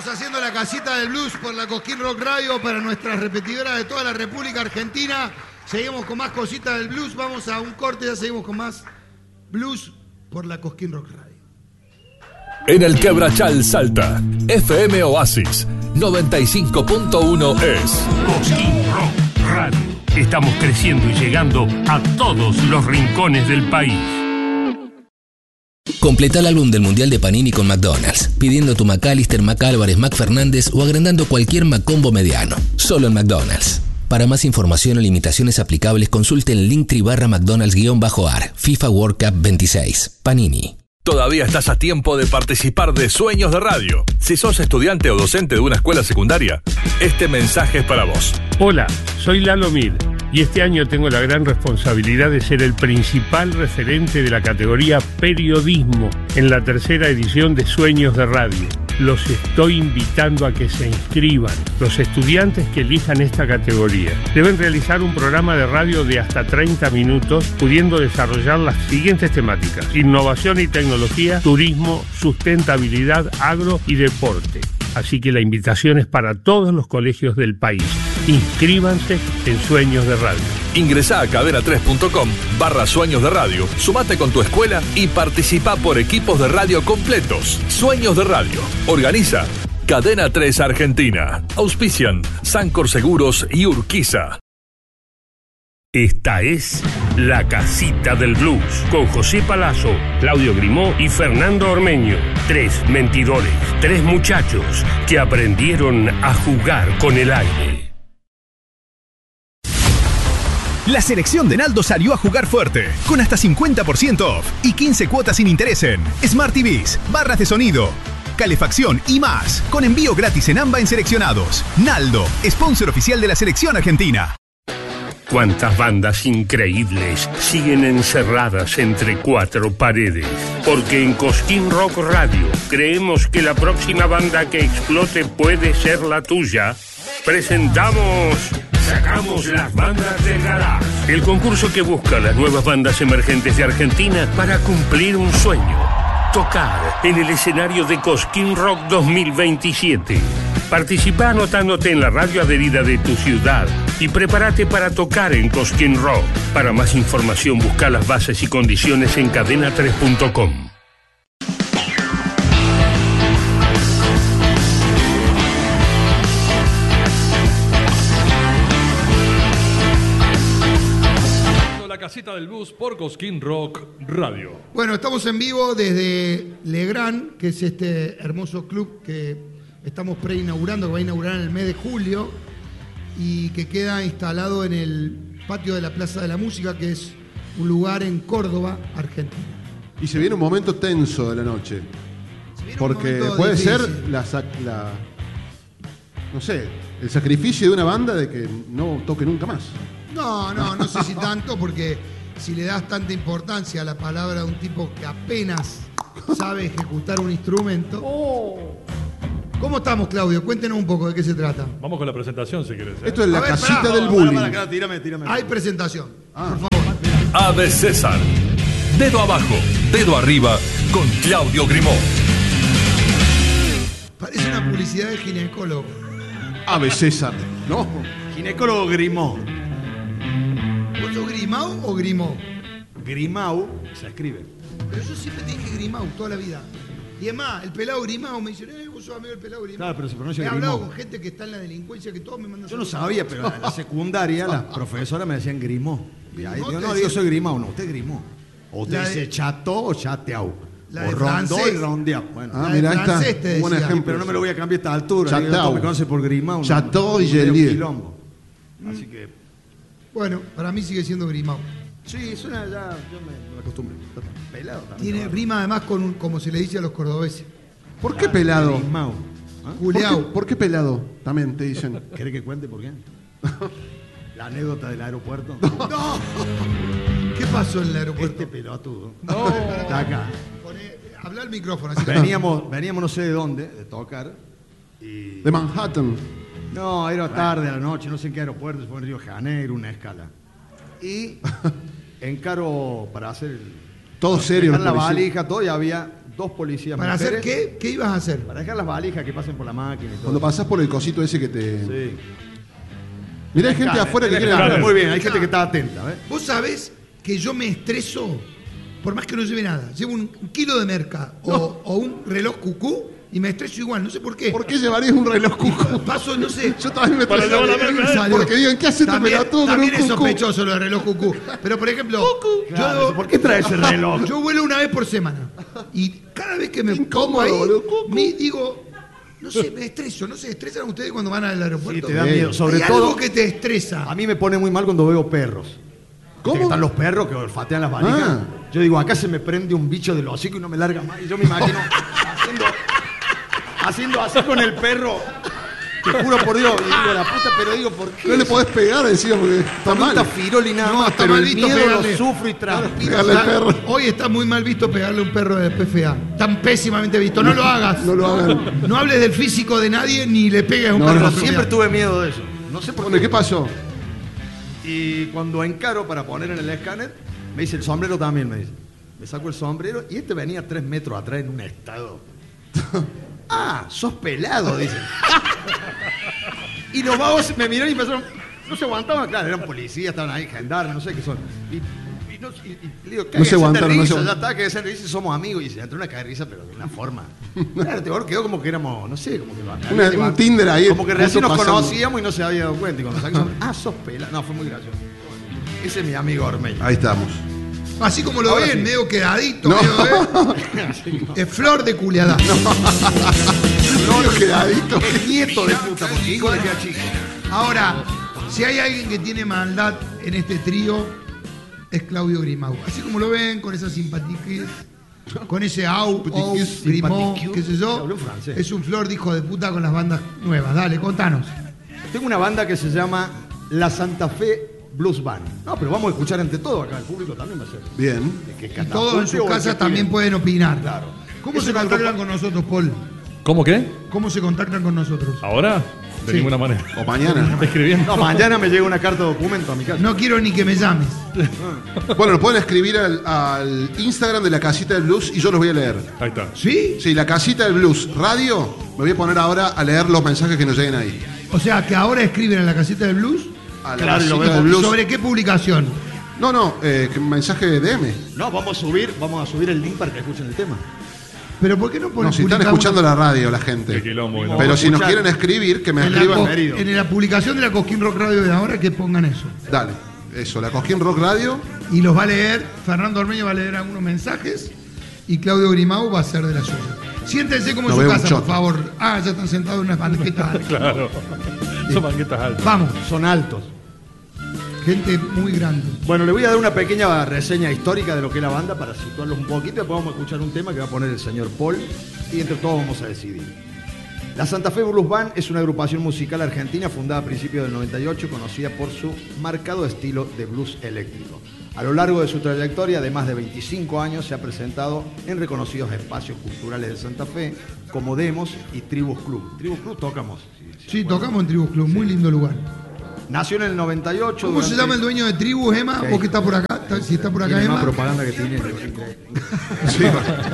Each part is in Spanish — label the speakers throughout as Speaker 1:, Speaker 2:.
Speaker 1: Estamos haciendo la casita del blues por la Cosquín Rock Radio para nuestras repetidoras de toda la República Argentina. Seguimos con más cositas del blues. Vamos a un corte, ya seguimos con más blues por la Cosquín Rock Radio.
Speaker 2: En el Quebrachal Salta, FM Oasis 95.1 es
Speaker 3: Cosquín Rock Radio. Estamos creciendo y llegando a todos los rincones del país.
Speaker 4: Completa el álbum del Mundial de Panini con McDonald's, pidiendo tu McAllister, McAlvarez, McFernández o agrandando cualquier McCombo mediano. Solo en McDonald's. Para más información o limitaciones aplicables, consulte el Linktree/McDonald's-AR FIFA World Cup 26. Panini.
Speaker 2: Todavía estás a tiempo de participar de Sueños de Radio. Si sos estudiante o docente de una escuela secundaria, este mensaje es para vos.
Speaker 3: Hola, soy Lalo Mir y este año tengo la gran responsabilidad de ser el principal referente de la categoría Periodismo en la tercera edición de Sueños de Radio. Los estoy invitando a que se inscriban. Los estudiantes que elijan esta categoría deben realizar un programa de radio de hasta 30 minutos, pudiendo desarrollar las siguientes temáticas: innovación y tecnología, turismo, sustentabilidad, agro y deporte. Así que la invitación es para todos los colegios del país. Inscríbanse en Sueños de Radio.
Speaker 2: Ingresá a cadena3.com/Sueños de Radio, sumate con tu escuela y participa por equipos de radio completos. Sueños de Radio. Organiza Cadena 3 Argentina. Auspician Sancor Seguros y Urquiza.
Speaker 3: Esta es La Casita del Blues, con José Palazzo, Claudio Grimó y Fernando Ormeño. 3 mentidores, 3 muchachos que aprendieron a jugar con el aire.
Speaker 5: La selección de Naldo salió a jugar fuerte, con hasta 50% off y 15 cuotas sin interés en Smart TVs, barras de sonido, calefacción y más, con envío gratis en AMBA en seleccionados. Naldo, sponsor oficial de la selección argentina.
Speaker 3: Cuántas bandas increíbles siguen encerradas entre 4 paredes. Porque en Cosquín Rock Radio creemos que la próxima banda que explote puede ser la tuya. Presentamos Sacamos las bandas del garage, el concurso que busca las nuevas bandas emergentes de Argentina para cumplir un sueño: tocar en el escenario de Cosquín Rock 2027. Participa anotándote en la radio adherida de tu ciudad y prepárate para tocar en Cosquín Rock. Para más información, busca las bases y condiciones en cadena3.com.
Speaker 2: La casita del blues por Cosquín Rock Radio.
Speaker 1: Bueno, estamos en vivo desde Legrand, que es este hermoso club que estamos preinaugurando, que va a inaugurar en el mes de julio y que queda instalado en el patio de la Plaza de la Música, que es un lugar en Córdoba, Argentina.
Speaker 6: Y se viene un momento tenso de la noche, porque puede
Speaker 1: difícil
Speaker 6: ser no sé, el sacrificio de una banda de que no toque nunca más.
Speaker 1: No sé si tanto, porque si le das tanta importancia a la palabra de un tipo que apenas sabe ejecutar un instrumento. ¿Cómo estamos, Claudio? Cuéntenos un poco de qué se trata.
Speaker 7: Vamos con la presentación, si querés.
Speaker 6: Esto es la casita
Speaker 1: pará,
Speaker 6: del bullying.
Speaker 7: Acá, tírame.
Speaker 1: Hay presentación, por favor.
Speaker 2: Ave César. Dedo abajo, dedo arriba con Claudio Grimó.
Speaker 1: Parece una publicidad de ginecólogo.
Speaker 6: Ave César, ¿no?
Speaker 7: Ginecólogo Grimó.
Speaker 1: ¿Vos sos Grimau o Grimó?
Speaker 7: Grimau se escribe.
Speaker 1: Pero yo siempre te dije Grimau toda la vida. Y es más, el pelado Grimau me dice, vos sos amigo del pelado Grimau.
Speaker 7: Claro, pero se pronuncia
Speaker 1: He hablado
Speaker 7: Grimó.
Speaker 1: con gente que está en la delincuencia, que todos me mandan.
Speaker 7: Yo no sabía, pero en la secundaria las profesoras me decían Grimó. Y ahí,
Speaker 1: Grimó
Speaker 7: yo
Speaker 1: te
Speaker 7: no
Speaker 1: decía-
Speaker 7: digo soy Grimau, no, usted Grimó. O usted
Speaker 1: La de-
Speaker 7: dice chato o chateau.
Speaker 1: La
Speaker 7: O
Speaker 1: de
Speaker 7: rondó
Speaker 1: francés.
Speaker 7: y rondeau. Bueno,
Speaker 1: La de
Speaker 6: Mira, ahí está.
Speaker 1: francés te
Speaker 6: Un buen
Speaker 1: decía.
Speaker 6: ejemplo.
Speaker 7: pero no me lo voy a cambiar a esta altura.
Speaker 6: Chateau.
Speaker 7: Todo me conoce por Grimau.
Speaker 6: Chateau y
Speaker 7: me dio
Speaker 6: Gelier.
Speaker 7: quilombo. Así que,
Speaker 1: Bueno, para mí sigue siendo Grimau.
Speaker 7: sí, suena ya, yo me acostumbré. Pelado también.
Speaker 1: Tiene rima además con como se le dice a los cordobeses.
Speaker 6: ¿Por qué pelado?
Speaker 7: Grimau. ¿Ah?
Speaker 1: Culeau.
Speaker 6: ¿Por qué pelado? También te dicen.
Speaker 7: ¿Querés que cuente por qué? La anécdota del aeropuerto.
Speaker 1: ¡No! ¿Qué pasó en el aeropuerto?
Speaker 7: Este pelotudo. Está acá.
Speaker 1: Habla al micrófono. Así
Speaker 7: Veníamos no sé de dónde, de tocar. Y...
Speaker 6: De Manhattan.
Speaker 7: No, era tarde a la noche, no sé en qué aeropuerto, fue en Río de Janeiro, una escala. Y encaro para hacer
Speaker 6: Todo serio.
Speaker 7: dejar la
Speaker 6: el policía.
Speaker 7: valija, todo, y había 2 policías
Speaker 1: ¿Para
Speaker 7: mujeres.
Speaker 1: hacer qué? ¿Qué ibas a hacer?
Speaker 7: Para dejar las valijas que pasen por la máquina y todo.
Speaker 6: Cuando pasás por el cosito ese que te...
Speaker 7: Sí.
Speaker 6: Mirá, hay gente afuera que quiere...
Speaker 3: escáner.
Speaker 7: Muy bien, hay gente que está atenta.
Speaker 1: Vos sabés que yo me estreso, por más que no lleve nada. Llevo un kilo de merca o un reloj cucú y me estreso igual, no sé por qué.
Speaker 6: ¿Por qué llevarías un reloj cuco?
Speaker 1: Paso, no sé.
Speaker 6: Yo también me
Speaker 3: Para llevar la merca,
Speaker 1: Salió.
Speaker 6: Porque digan, ¿qué hace este pelotudo con un
Speaker 1: También es
Speaker 6: cucú?
Speaker 1: sospechoso lo del reloj cucú. Pero, por ejemplo,
Speaker 7: Claro, ¿por qué trae ese reloj?
Speaker 1: yo vuelo una vez por semana. Y cada vez que me
Speaker 6: Incómodo,
Speaker 1: pongo ahí,
Speaker 6: boludo, cucú.
Speaker 1: digo, no sé, me estreso. ¿No se estresan ustedes cuando van al aeropuerto?
Speaker 7: Sí, te da miedo. Sobre
Speaker 1: Hay
Speaker 7: todo,
Speaker 1: algo que te estresa.
Speaker 7: a mí me pone muy mal cuando veo perros.
Speaker 6: ¿Cómo?
Speaker 7: Que están los perros que olfatean las valijas.
Speaker 6: Ah.
Speaker 7: Yo digo, acá se me prende un bicho del hocico y no me larga más. Y yo me imagino haciendo así con el perro. Te juro por Dios. Y digo, la puta, pero digo, ¿por qué?
Speaker 6: No le podés pegar encima porque está mal.
Speaker 7: Está firoli nada
Speaker 1: No,
Speaker 7: más,
Speaker 1: está
Speaker 7: pero
Speaker 1: mal
Speaker 7: el
Speaker 1: visto
Speaker 7: miedo
Speaker 1: pegarle.
Speaker 7: lo sufro y transpiro.
Speaker 6: Pegarle al perro.
Speaker 1: Hoy está muy mal visto pegarle a un perro de PFA. Tan pésimamente visto. No lo hagas.
Speaker 6: No lo hagan.
Speaker 1: No hables del físico de nadie ni le pegues a un
Speaker 6: No,
Speaker 1: perro
Speaker 6: no,
Speaker 1: de PFA.
Speaker 7: Siempre tuve miedo de eso. No sé por
Speaker 6: Bueno,
Speaker 7: qué.
Speaker 6: ¿qué pasó?
Speaker 7: Y cuando encaro para poner en el escáner, me dice el sombrero también, me dice. Me saco el sombrero y este venía 3 metros atrás en un estado. Ah, sos pelado, dice. Y los vagos me miraron y empezaron. No se aguantaban, claro, eran policías, estaban ahí, gendarmes, no sé qué son. Y le digo,
Speaker 6: No se aguantaron, no se
Speaker 7: ya
Speaker 6: aguantaron.
Speaker 7: está, que de risa, somos amigos. Y se entró una caga de risa, pero de una forma. Claro, te quedó como que éramos, no sé, como que
Speaker 6: Un Tinder ahí.
Speaker 7: como que recién nos
Speaker 6: justo pasando.
Speaker 7: conocíamos y no se había dado cuenta. Y cuando saqué el sombrero, sos pelado. No, fue muy gracioso. Ese es mi amigo Ormeño.
Speaker 6: Ahí estamos.
Speaker 1: Así como lo
Speaker 7: Ahora
Speaker 1: ven,
Speaker 7: sí.
Speaker 1: medio quedadito,
Speaker 6: No.
Speaker 1: medio, es flor de culiadad.
Speaker 6: No, quedadito.
Speaker 7: Nieto de puta, porque hijo le queda chico.
Speaker 1: Ahora, si hay alguien que tiene maldad en este trío, es Claudio Grimau. Así como lo ven, con esa simpatiquez, con ese au, Grimau, qué sé yo,
Speaker 7: Habló en francés.
Speaker 1: es un flor de hijo de puta con las bandas nuevas. Dale, contanos.
Speaker 7: Tengo una banda que se llama La Santa Fe Blues Band. No, pero vamos a escuchar entre todos acá. El público también va a ser.
Speaker 6: Bien.
Speaker 1: Y todos en sus casas también pueden opinar.
Speaker 7: Claro.
Speaker 1: ¿Cómo
Speaker 7: Es
Speaker 1: se
Speaker 7: una
Speaker 1: contactan
Speaker 7: agrupa-
Speaker 1: con nosotros, Paul?
Speaker 3: ¿Cómo qué?
Speaker 1: ¿Cómo se contactan con nosotros?
Speaker 3: ¿Ahora? De
Speaker 1: Sí.
Speaker 3: ninguna manera.
Speaker 6: O mañana.
Speaker 3: Escribiendo.
Speaker 7: No, mañana me llega una carta de documento a mi casa.
Speaker 1: No quiero ni que me llames.
Speaker 6: Bueno, lo pueden escribir al Instagram de la Casita del Blues y yo los voy a leer.
Speaker 3: Ahí está.
Speaker 1: ¿Sí?
Speaker 6: Sí, la Casita del Blues Radio. Me voy a poner ahora a leer los mensajes que nos lleguen ahí.
Speaker 1: O sea, que ahora escriben en la casita del blues.
Speaker 6: A la
Speaker 7: Claro, y lo
Speaker 6: Casita
Speaker 7: vemos.
Speaker 6: del Blues.
Speaker 1: ¿Sobre qué publicación?
Speaker 6: No, que mensaje de DM.
Speaker 7: No, vamos a subir el link para que escuchen el tema.
Speaker 1: Pero ¿por qué no
Speaker 6: No, si están
Speaker 1: publicamos
Speaker 6: escuchando la radio la
Speaker 3: Qué
Speaker 6: gente.
Speaker 3: quilombo.
Speaker 7: No.
Speaker 6: Pero si nos
Speaker 7: escuchar.
Speaker 6: quieren escribir, que me
Speaker 1: en la,
Speaker 6: escriban.
Speaker 7: Herido.
Speaker 1: en la publicación de la Cosquín Rock Radio de ahora que pongan eso?
Speaker 6: Dale. Eso, la Cosquín Rock Radio.
Speaker 1: Y los va a leer, Fernando Ormeño va a leer algunos mensajes y Claudio Grimau va a hacer de la suya. Siéntense como en
Speaker 6: No
Speaker 1: su
Speaker 6: veo un
Speaker 1: casa, por
Speaker 6: choto.
Speaker 1: favor. Ah, ya están sentados en unas banquetas.
Speaker 3: Claro. Son banquetas altas.
Speaker 1: Vamos,
Speaker 7: Son altos.
Speaker 1: gente muy grande.
Speaker 7: Bueno, le voy a dar una pequeña reseña histórica de lo que es la banda para situarlos un poquito. Después vamos a escuchar un tema que va a poner el señor Paul y entre todos vamos a decidir. La Santa Fe Blues Band es una agrupación musical argentina fundada a principios del 98, conocida por su marcado estilo de blues eléctrico. A lo largo de su trayectoria de más de 25 años se ha presentado en reconocidos espacios culturales de Santa Fe como Demos y Tribus Club. Tribus Club tocamos.
Speaker 1: Sí, tocamos en Tribus Club, muy lindo lugar.
Speaker 7: Nació en el 98.
Speaker 1: ¿Cómo se llama el dueño de Tribus, Emma?
Speaker 7: Ok.
Speaker 1: ¿Vos que está por acá? Si está por acá,
Speaker 7: Tiene más
Speaker 1: Emma.
Speaker 7: propaganda que tiene.
Speaker 6: Sí.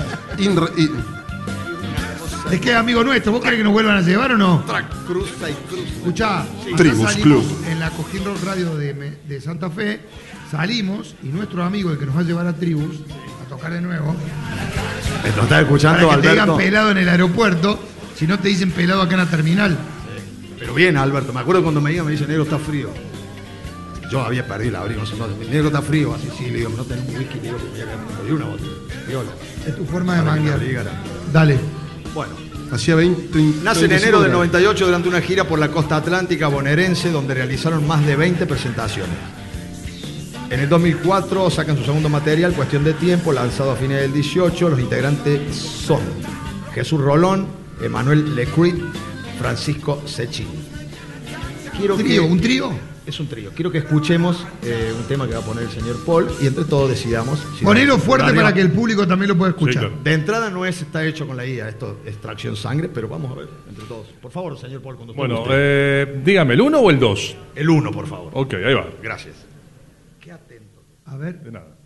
Speaker 1: Es que es amigo nuestro. ¿Vos querés que nos vuelvan a llevar o no?
Speaker 7: Cruza y cruza.
Speaker 1: Escuchá, acá
Speaker 6: Tribus
Speaker 1: salimos
Speaker 6: Club.
Speaker 1: en la Cosquín Rock Radio de Santa Fe, salimos y nuestro amigo, el que nos va a llevar a Tribus, a tocar de nuevo,
Speaker 7: ¿Lo estás
Speaker 1: para
Speaker 7: escuchando,
Speaker 1: que te digan
Speaker 7: Alberto?
Speaker 1: pelado en el aeropuerto, si no te dicen pelado acá en la terminal.
Speaker 7: Pero bien, Alberto. Me acuerdo cuando me dicen, negro, está frío. Yo había perdido el abrigo, no sé, no, negro, está frío. Así, sí, le digo, no tenés un whisky, le digo, que me dio una botella. Viola.
Speaker 1: Es tu forma de
Speaker 7: Para que me
Speaker 1: manguear.
Speaker 7: abrigara.
Speaker 1: Dale.
Speaker 7: Bueno.
Speaker 6: Hacía 20.
Speaker 7: Nace en enero del 98 durante una gira por la costa atlántica bonaerense donde realizaron más de 20 presentaciones. En el 2004 sacan su segundo material, Cuestión de Tiempo, lanzado a fines del 18. Los integrantes son Jesús Rolón, Emanuel Lecruit, Francisco Cecchini.
Speaker 1: ¿Un trío?
Speaker 7: Es un trío. Quiero que escuchemos un tema que va a poner el señor Paul y entre todos decidamos. Si
Speaker 1: Ponelo
Speaker 7: vamos a
Speaker 1: fuerte
Speaker 7: arriba.
Speaker 1: para que el público también lo pueda escuchar.
Speaker 3: claro.
Speaker 7: De entrada no está hecho con la guía, esto es tracción sangre, pero vamos a ver entre todos. Por favor, señor Paul, cuando
Speaker 3: Bueno,
Speaker 7: usted.
Speaker 3: dígame, ¿el 1 o el 2?
Speaker 7: El 1, por favor.
Speaker 3: Ok, ahí va.
Speaker 7: Gracias. Qué atento.
Speaker 1: A ver.
Speaker 3: De nada.